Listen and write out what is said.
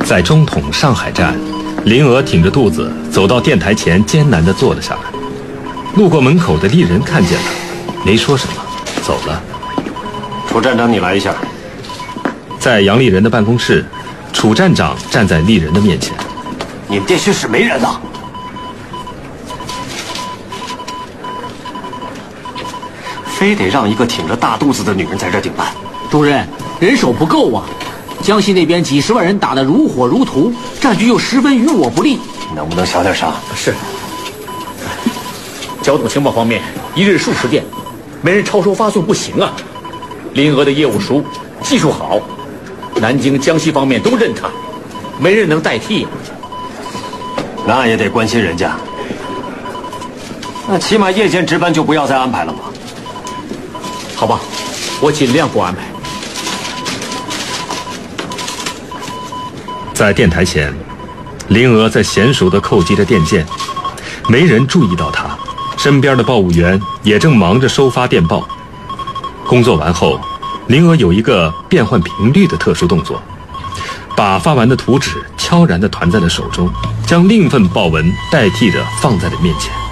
在中统上海站，林娥挺着肚子走到电台前，艰难地坐了下来。路过门口的丽人看见了，没说什么，走了。 楚站长，你来一下。 在杨丽人的办公室，楚站长站在丽人的面前。 你们电讯室没人啊？非得让一个挺着大肚子的女人在这顶办？ 主任，人手不够啊！江西那边几十万人打得如火如荼，战局又十分与我不利。 能不能小点声？ 是。交通情报方面，一日数十件，没人超收发送不行啊。林娥的业务熟，技术好，南京、江西方面都认他，没人能代替。 那也得关心人家。那起码夜间值班就不要再安排了嘛。 好吧，我尽量不安排。 在电台前，林娥在娴熟地扣击着电键，没人注意到她。身边的报务员也正忙着收发电报。工作完后，林娥有一个变换频率的特殊动作，把发完的图纸悄然地团在了手中，将另一份报文代替着放在了面前。